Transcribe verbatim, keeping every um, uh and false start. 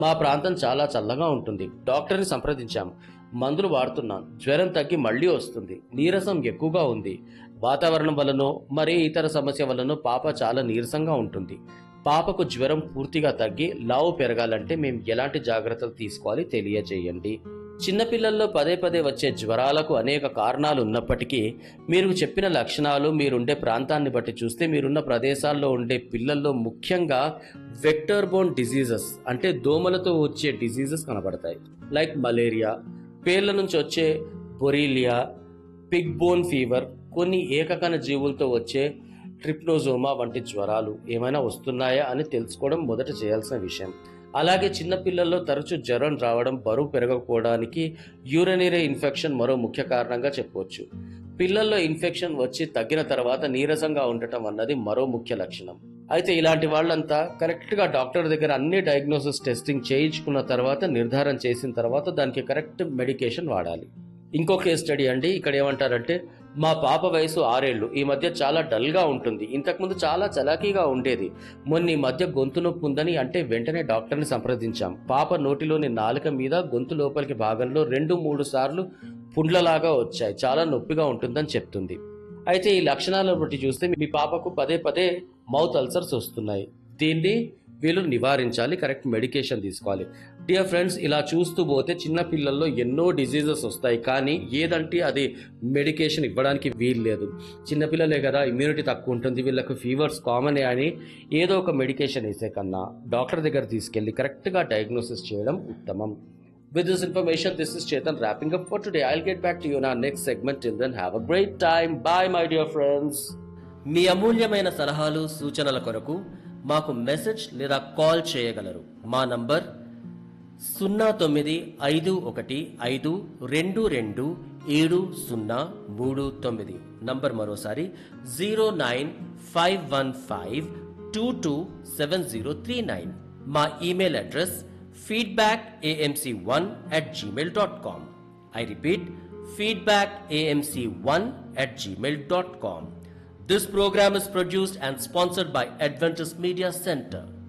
మా ప్రాంతం చాలా చల్లగా ఉంటుంది. డాక్టర్ని సంప్రదించాము. మందులు వాడుతున్నాను. జ్వరం తగ్గి మళ్ళీ వస్తుంది. నీరసం ఎక్కువగా ఉంది. వాతావరణం వలనో మరే ఇతర సమస్య వలనో పాప చాలా నీరసంగా ఉంటుంది. పాపకు జ్వరం పూర్తిగా తగ్గి లావు పెరగాలంటే మేము ఎలాంటి జాగ్రత్తలు తీసుకోవాలి తెలియజేయండి. చిన్నపిల్లల్లో పదే పదే వచ్చే జ్వరాలకు అనేక కారణాలు ఉన్నప్పటికీ మీరు చెప్పిన లక్షణాలు మీరుండే ప్రాంతాన్ని బట్టి చూస్తే మీరున్న ప్రదేశాల్లో ఉండే పిల్లల్లో ముఖ్యంగా వెక్టర్ బోర్న్ డిసీజెస్ అంటే దోమలతో వచ్చే డిసీజెస్ కనబడతాయి. లైక్ మలేరియా, పేర్ల నుంచి వచ్చే బొరీలియా, పిగ్ బోన్ ఫీవర్, కొన్ని ఏకకణ జీవులతో వచ్చే ట్రిప్నోజోమా వంటి జ్వరాలు ఏమైనా వస్తున్నాయా అని తెలుసుకోవడం మొదట చేయాల్సిన విషయం. అలాగే చిన్నపిల్లల్లో తరచూ జ్వరం రావడం, బరువు పెరగకపోవడానికి యూరినరీ ఇన్ఫెక్షన్ మరో ముఖ్య కారణంగా చెప్పవచ్చు. పిల్లల్లో ఇన్ఫెక్షన్ వచ్చి తగ్గిన తర్వాత నీరసంగా ఉండటం అన్నది మరో ముఖ్య లక్షణం. అయితే ఇలాంటి వాళ్ళంతా కరెక్ట్గా డాక్టర్ దగ్గర అన్ని డయాగ్నోసిస్ టెస్టింగ్ చేయించుకున్న తర్వాత నిర్ధారణ చేసిన తర్వాత దానికి కరెక్ట్ మెడికేషన్ వాడాలి. ఇంకో కేస్ స్టడీ అండి. ఇక్కడ ఏమంటారంటే, మా పాప వయసు ఆరేళ్లు. ఈ మధ్య చాలా డల్గా ఉంటుంది. ఇంతకుముందు చాలా చలాకీగా ఉండేది. మొన్న ఈ మధ్య గొంతు నొప్పి ఉందని అంటే వెంటనే డాక్టర్ని సంప్రదించాం. పాప నోటిలోని నాలుక మీద గొంతు లోపలికి భాగంలో రెండు మూడు సార్లు పుండ్లలాగా వచ్చాయి. చాలా నొప్పిగా ఉంటుందని చెప్తుంది. అయితే ఈ లక్షణాలను బట్టి చూస్తే మీ పాపకు పదే పదే మౌత్ అల్సర్స్ వస్తున్నాయి. దీన్ని వీళ్ళు నివారించాలి. కరెక్ట్ మెడికేషన్ తీసుకోవాలి. డియర్ ఫ్రెండ్స్, ఇలా చూస్తూ పోతే చిన్న పిల్లల్లో ఎన్నో డిసీజెస్ వస్తాయి. కానీ ఏదంటే అది మెడికేషన్ ఇవ్వడానికి వీలు లేదు. చిన్నపిల్లలే కదా, ఇమ్యూనిటీ తక్కువ ఉంటుంది, వీళ్ళకు ఫీవర్స్ కామనే అని ఏదో ఒక మెడికేషన్ వేసే కన్నా డాక్టర్ దగ్గర తీసుకెళ్ళి కరెక్ట్గా డయాగ్నోసిస్ చేయడం ఉత్తమం. With this information, this is Chetan wrapping up for today. I'll get back to you in our next segment. Till then, have a great time. Bye, my dear friends. మీ అమూల్యమైన సలహాలు సూచనల కొరకు మాకు మెసేజ్ లేదా call చేయగలరు. మా number సున్నా తొమ్మిది ఐదు ఒకటి ఐదు రెండు రెండు ఏడు సున్నా మూడు తొమ్మిది. నంబర్ మరోసారి zero nine five one five two two seven zero three nine. మా email address feedback a m c one at gmail dot com. I repeat, feedback a m c one at gmail dot com. This program is produced and sponsored by Adventist Media Center.